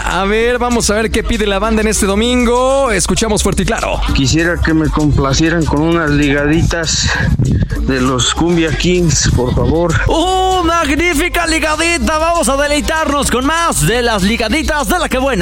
A ver, vamos a ver qué pide la banda en este domingo. Escuchamos fuerte y claro. Quisiera que me complacieran con unas ligaditas de los Cumbia Kings, por favor. ¡Magnífica ligadita! Vamos a deleitarnos con más de las ligaditas de La Que Buena.